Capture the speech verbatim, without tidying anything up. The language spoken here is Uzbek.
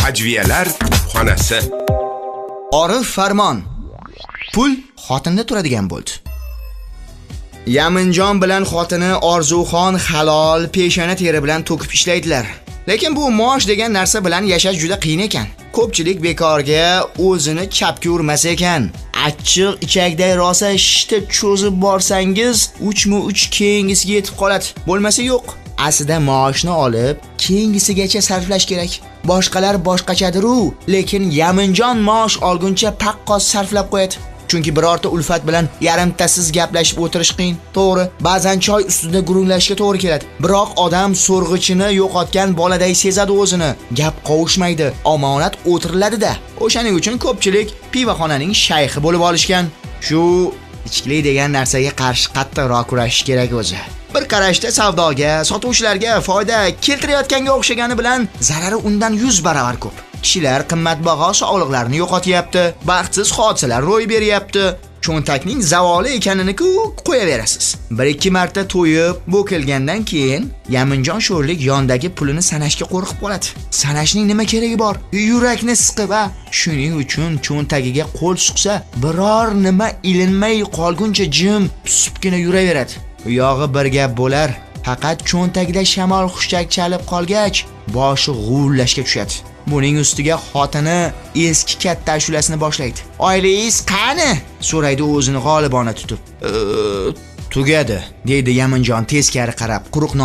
Hajviyalar xonasi. Orif Farmon. Pul xotinda turadigan bo'ldi. Yaminjon bilan xotini Orzuxon halol peshona teri bilan to'kib ishlaydilar. Lekin bu maosh degan narsa bilan yashash juda qiyin ekan. Ko'pchilik bekorga o'zini chapga urmas ekan. Achchiq ichakday rosa shitib cho'zib borsangiz, uchma uch keyingisiga yetib qoladi. Bo'lmasa yo'q. Aslida maoshni olib, keyingisigacha sarflash kerak. Boshqalar boshqachadir-u, lekin Yaminjon maosh olguncha paqqos sarflab qo'yadi. Chunki birorta ulfat bilan yarimtasiz gaplashib o'tirish qiyin. To'g'ri, ba'zan choy ustida gurunglashga to'g'ri keladi. Biroq odam so'rg'ichini yo'qotgan boladay sezadi o'zini. Gap qovushmaydi, omonat o'tiriladi-da. O'shaning uchun ko'pchilik pivoxonaning shayxi bo'lib olishgan. Shu ichkilik degan narsaga qarshi qattiqroq kurashish kerak o'zi. Bir qarashda savdoga, sotuvchilarga foyda keltirayotganga o'xshagani bilan zarari undan yuz baravar ko'p. Kishilar qimmatbaho sog'liqlarini yo'qotyapti, baxtsiz hodisalar ro'y beryapti. Cho'ntakning zavoli ekanini-ku qo'yaverasiz. Bir ikki marta to'yib, bo'kilgandan keyin Yaminjon sho'rlik yondagi pulini sanashga qo'rqib qoladi. Sanashning nima keragi bor? Yurakni siqib va shuning uchun cho'ntagiga qo'l suqsa, biror nima ilinmay qolguncha jim tusibgina yuraveradi. Bu yog'i bir gap bo'lar. Faqat cho'ntagida shamol xushchak chalib qolgach, boshi g'uvlashga tushadi. Buning ustiga xotini eski katta ashulasini boshlaydi. "Oilangiz qani?" so'raydi o'zini g'olibona tutib. "Tugadi", deydi Yaminjon teskari qarab, quruq